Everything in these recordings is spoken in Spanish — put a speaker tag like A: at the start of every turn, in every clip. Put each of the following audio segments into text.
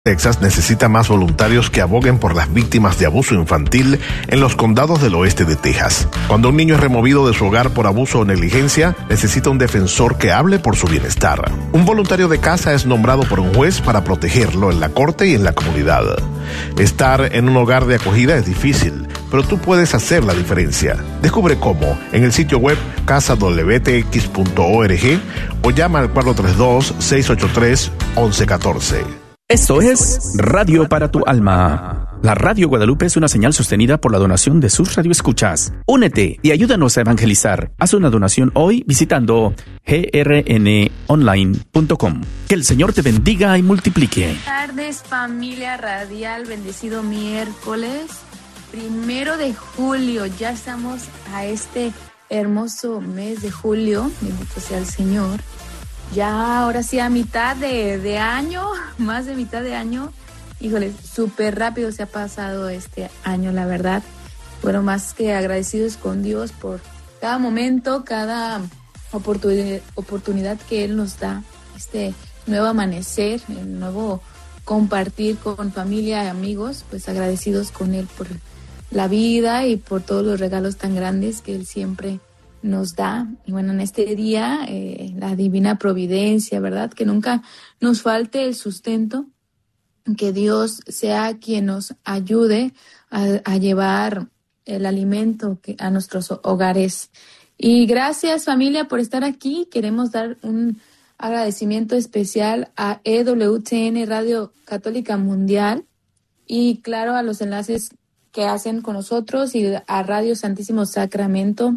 A: Texas necesita más voluntarios que aboguen por las víctimas de abuso infantil en los condados del oeste de Texas. Cuando un niño es removido de su hogar por abuso o negligencia, necesita un defensor que hable por su bienestar. Un voluntario de casa es nombrado por un juez para protegerlo en la corte y en la comunidad. Estar en un hogar de acogida es difícil, pero tú puedes hacer la diferencia. Descubre cómo en el sitio web casadwtx.org o llama al 432-683-1114.
B: Esto es Radio para tu Alma. La Radio Guadalupe es una señal sostenida por la donación de sus radioescuchas. Únete y ayúdanos a evangelizar. Haz una donación hoy visitando grnonline.com. Que el Señor te bendiga y multiplique.
C: Buenas tardes, familia radial. Bendecido miércoles 1 de julio. Ya estamos a este hermoso mes de julio. Bendito sea el Señor. Ya ahora sí a mitad de año, más de mitad de año. Híjole, súper rápido se ha pasado este año, la verdad. Bueno, más que agradecidos con Dios por cada momento, cada oportunidad que Él nos da. Este nuevo amanecer, el nuevo compartir con familia y amigos, pues agradecidos con Él por la vida y por todos los regalos tan grandes que Él siempre nos da. Y bueno, en este día la divina providencia, ¿verdad? Que nunca nos falte el sustento, que Dios sea quien nos ayude a llevar el alimento a nuestros hogares. Y gracias, familia, por estar aquí. Queremos dar un agradecimiento especial a EWTN Radio Católica Mundial y claro a los enlaces que hacen con nosotros y a Radio Santísimo Sacramento.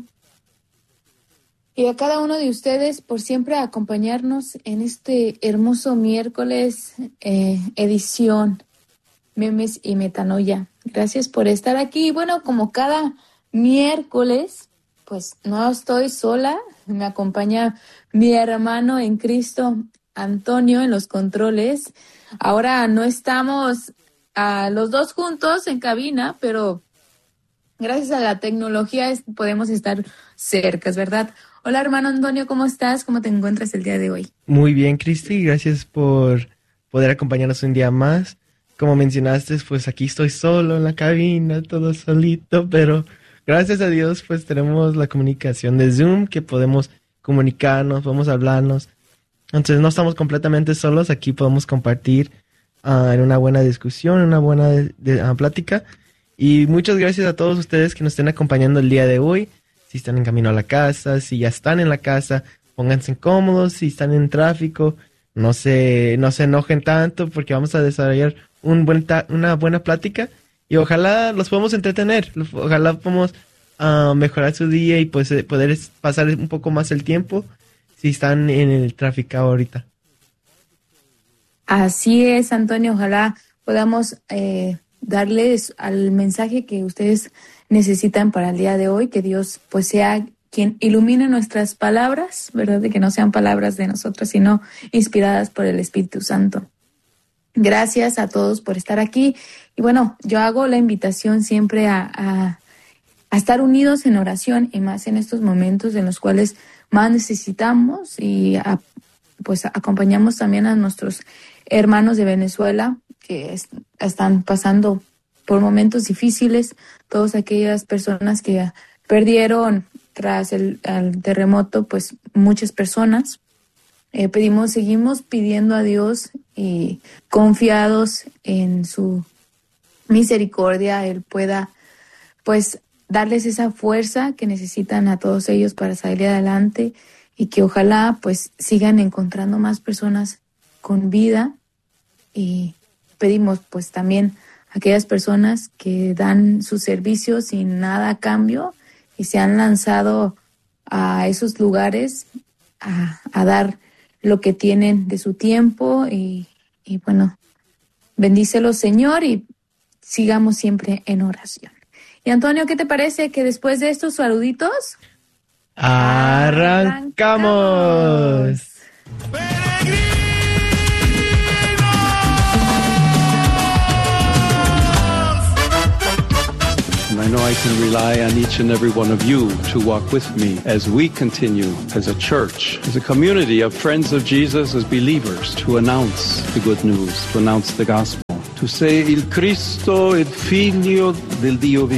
C: Y a cada uno de ustedes por siempre acompañarnos en este hermoso miércoles, edición Memes y Metanoia. Gracias por estar aquí. Bueno, como cada miércoles, pues no estoy sola. Me acompaña mi hermano en Cristo, Antonio, en los controles. Ahora no estamos los dos juntos en cabina, pero gracias a la tecnología podemos estar cercas, ¿verdad? Hola, hermano Antonio, ¿cómo estás? ¿Cómo te encuentras el día de hoy?
D: Muy bien, Cristi, gracias por poder acompañarnos un día más. Como mencionaste, pues aquí estoy solo en la cabina, todo solito, pero gracias a Dios, pues tenemos la comunicación de Zoom, que podemos comunicarnos, podemos hablarnos. Entonces no estamos completamente solos, aquí podemos compartir en una buena discusión, en una buena plática. Y muchas gracias a todos ustedes que nos estén acompañando el día de hoy. Si están en camino a la casa, si ya están en la casa, pónganse cómodos. Si están en tráfico, no se enojen tanto porque vamos a desarrollar una buena plática y ojalá los podamos entretener. Ojalá podamos mejorar su día y pues poder pasar un poco más el tiempo si están en el tráfico ahorita.
C: Así es, Antonio. Ojalá podamos darles al mensaje que ustedes necesitan para el día de hoy, que Dios pues sea quien ilumine nuestras palabras, ¿verdad? De que no sean palabras de nosotros, sino inspiradas por el Espíritu Santo. Gracias a todos por estar aquí. Y bueno, yo hago la invitación siempre a estar unidos en oración, y más en estos momentos en los cuales más necesitamos, y pues acompañamos también a nuestros hermanos de Venezuela que están pasando por momentos difíciles, todas aquellas personas que perdieron tras el terremoto, pues muchas personas. Seguimos pidiendo a Dios y confiados en su misericordia, Él pueda pues darles esa fuerza que necesitan a todos ellos para salir adelante, y que ojalá pues sigan encontrando más personas con vida. Y pedimos pues también a aquellas personas que dan su servicio sin nada a cambio y se han lanzado a esos lugares a dar lo que tienen de su tiempo, y bueno, bendícelos, Señor, y sigamos siempre en oración. Y Antonio, ¿qué te parece que después de estos saluditos
D: arrancamos?
E: know I can rely on each and every one of you to walk with me as we continue as a church, as a community of friends of Jesus, as believers, to announce the good news, to announce the gospel, to say, il Cristo, il Figlio del Dio vivo.